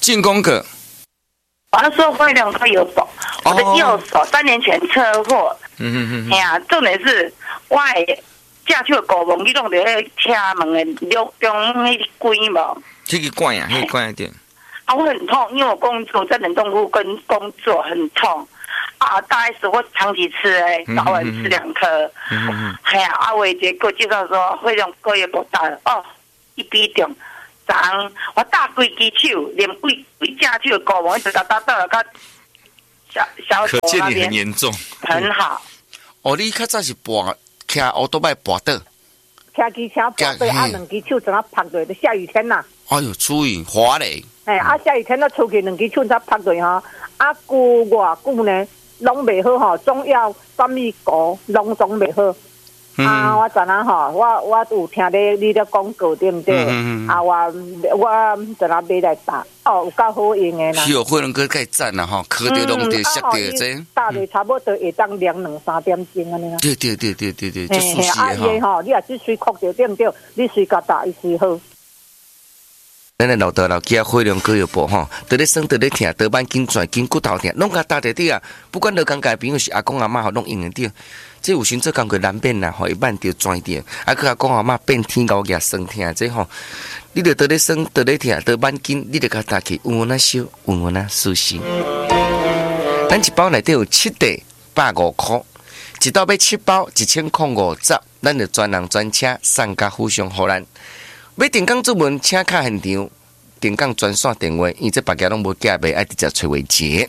进攻个。 我那时候会两颗有手，我的右手3年前车祸。哎呀，重点是我的驾车狗笼，你弄在那车门的中那个关无？ 这个关呀，那个关一点。 啊，我很痛，因为我工作在冷冻库跟工作很痛。啊，大 S 我长期吃早晚吃2颗。哎呀，我结果介绍说会用高叶不大哦，一比重。我打规支手，连规架手狗笼一直到了个小可见你很严重， 很好。 哦，你较早是骑奥多麦跋倒， 骑机车跋倒啊，2支手怎啊拍落？下雨天呐。 哎呦，注意滑嘞！ 下雨天咱出去2支手才拍落哈，久偌久呢，拢袂好吼，总要什么膏拢总袂好。我昨仔我有听你的广告对不对？我昨仔买来打，有够好用的啦。 是有慧能哥介赞啦吼，磕着拢得摔着这。 打的差不多会当凉2-3点钟安尼啦。 对，就舒适的哈。你也只水哭着对不对？你水甲打伊水好。 咱的老豆老囝火龙果药布吼，得咧生得咧疼，得板筋转筋骨头疼，拢甲打在底啊！不管老公家朋友是阿公阿妈，吼拢用得着。这有时做工过难变啦，吼一半着转掉，啊，佮阿公阿妈变天高牙生疼，这吼，你着得咧生得咧疼，得板筋，你着甲打起，稳稳啊烧，稳稳啊舒适。咱一包内底有7袋，150块，一包买7包，1050，咱着专人专车送甲府上互咱。要电工出门，请卡现场，电工专线电话，因这别家拢无寄卖，爱直接找维杰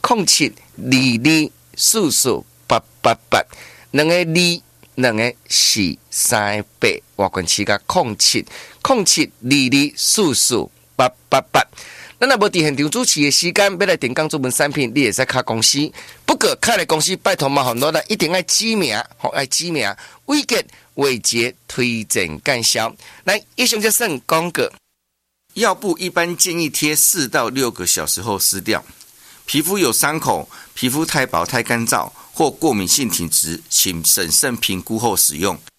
0722448888，2个2，2个4，3个8，外关7甲0722448888。咱若无伫现场主持的时间，要来电工出门产品，你会使卡公司。不过卡来公司，拜托麻烦咱一定要指名，爱指名，伟杰。伟杰推荐干销，来，以上就算广告。药布一般建议贴4到6个小时后撕掉。皮肤有伤口、皮肤太薄太干燥或过敏性体质，请审慎评估后使用。